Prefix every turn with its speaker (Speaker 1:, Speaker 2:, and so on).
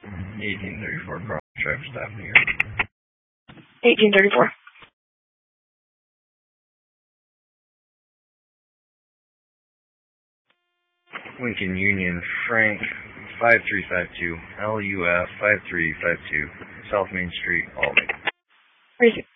Speaker 1: 1834 Cross Traffic Stop here.
Speaker 2: 1834.
Speaker 1: Lincoln Union, Frank 5352, LUF 5352, South Main Street, Albany.
Speaker 2: Receive.